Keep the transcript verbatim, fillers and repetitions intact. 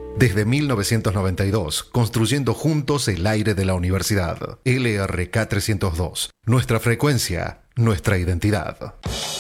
Desde mil novecientos noventa y dos, construyendo juntos el aire de la universidad. L R K trescientos dos. Nuestra frecuencia, nuestra identidad.